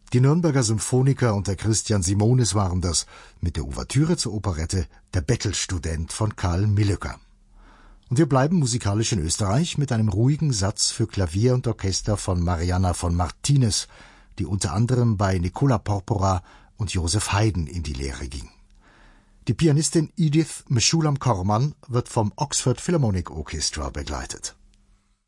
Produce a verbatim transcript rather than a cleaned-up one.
Die Nürnberger Symphoniker unter Christian Simonis waren das, mit der Ouvertüre zur Operette Der Bettelstudent von Karl Millöcker. Und wir bleiben musikalisch in Österreich mit einem ruhigen Satz für Klavier und Orchester von Marianna von Martinez, die unter anderem bei Nicola Porpora und Joseph Haydn in die Lehre ging. Die Pianistin Edith Meshulam Korman wird vom Oxford Philharmonic Orchestra begleitet.